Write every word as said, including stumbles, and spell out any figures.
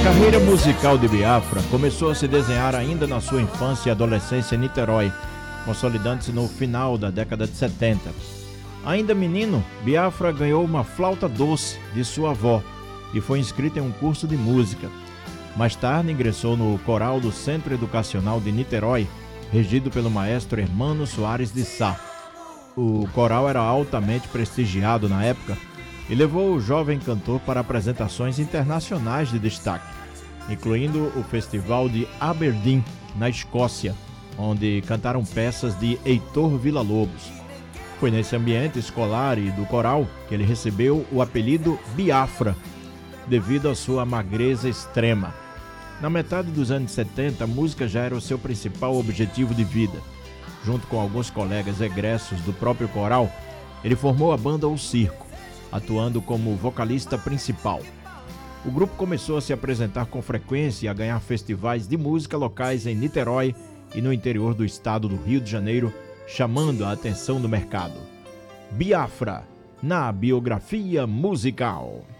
carreira musical de Biafra começou a se desenhar ainda na sua infância e adolescência em Niterói, consolidando-se no final da década de setenta. Ainda menino, Biafra ganhou uma flauta doce de sua avó e foi inscrito em um curso de música. Mais tarde ingressou no coral do Centro Educacional de Niterói, regido pelo maestro Hermano Soares de Sá. O coral era altamente prestigiado na época e levou o jovem cantor para apresentações internacionais de destaque, incluindo o Festival de Aberdeen, na Escócia, onde cantaram peças de Heitor Villa-Lobos. Foi nesse ambiente escolar e do coral que ele recebeu o apelido Biafra, devido à sua magreza extrema. Na metade dos anos setenta, a música já era o seu principal objetivo de vida. Junto com alguns colegas egressos do próprio coral, ele formou a banda O Circo, atuando como vocalista principal. O grupo começou a se apresentar com frequência e a ganhar festivais de música locais em Niterói e no interior do estado do Rio de Janeiro, chamando a atenção do mercado. Biafra, na biografia musical.